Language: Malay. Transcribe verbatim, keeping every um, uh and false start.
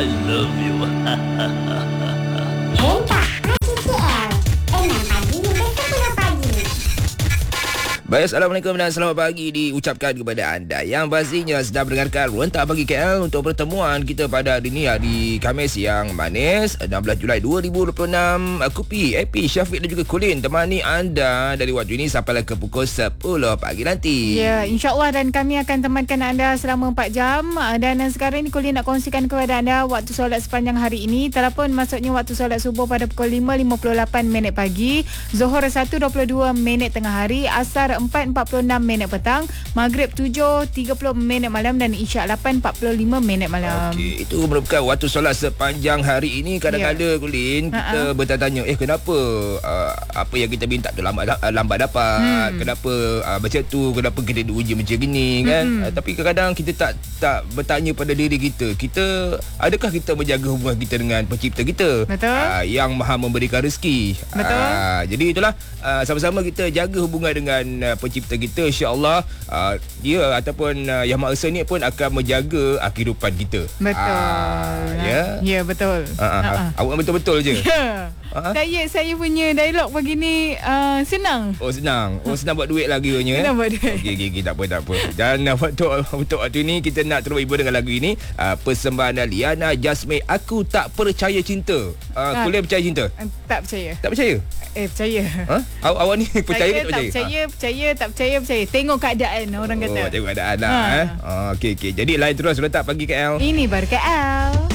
I love you. Hentak Hati K L enam pagi hingga sepuluh pagi. Baik, Assalamualaikum dan selamat pagi diucapkan kepada anda yang pastinya sedang mendengarkan Rentak Pagi K L untuk pertemuan kita pada hari ini, hari Khamis yang manis, enam belas Julai dua ribu dua puluh enam. Kupi, Epi, Syafiq dan juga Colin temani anda dari waktu ini sampailah ke pukul sepuluh pagi nanti. Ya, insyaAllah, dan kami akan temankan anda selama empat jam. Dan sekarang ini Colin nak kongsikan kepada anda waktu solat sepanjang hari ini. Telepon masuknya waktu solat subuh pada pukul lima lima puluh lapan minit pagi, Zuhur satu dua puluh dua minit tengah hari, Asar empat empat puluh enam minit petang, Maghrib tujuh tiga puluh minit malam dan Isyak lapan empat puluh lima minit malam. Okey, itu merupakan waktu solat sepanjang hari ini. Kadang-kadang, yeah, Colin, kita uh-uh. bertanya, eh kenapa uh, apa yang kita minta tu lambat uh, lambat dapat? Hmm. Kenapa uh, macam tu? Kenapa kita diuji macam ni kan? Hmm. Uh, tapi kadang-kadang kita tak tak bertanya pada diri kita. Kita adakah kita menjaga hubungan kita dengan pencipta kita? Betul. Uh, yang Maha memberikan rezeki. Betul. Uh, jadi itulah, uh, sama-sama kita jaga hubungan dengan uh, pencipta kita, insya-Allah uh, dia ataupun uh, Yang Maha Esa ni pun akan menjaga uh, kehidupan kita. Betul. Uh, ya. Ya, betul. Uh, uh, uh. Awak betul-betul je. Ya. Uh-huh. Saya saya punya dialog pagi ni uh, senang. Oh, senang. Oh, senang buat duit lagi punya. Senang buat duit. Okey, okey, okay, tak apa, tak apa. Dan uh, untuk untuk waktu ni kita nak terus ibu dengan lagu ini, uh, persembahan Liana Jasmine, Aku Tak Percaya Cinta. Uh, ha. Kuliah percaya cinta? Uh, tak percaya. Tak percaya? Eh, percaya. Ha? Aw, awak ni percaya ke tak percaya? Tak percaya, ha? percaya, tak percaya, percaya. Tengok keadaan orang kata. Oh, tengok keadaan lah. Ha. Eh? Oh, okey, okey. Jadi lain terus Rentak Pagi K L. Ini baru K L.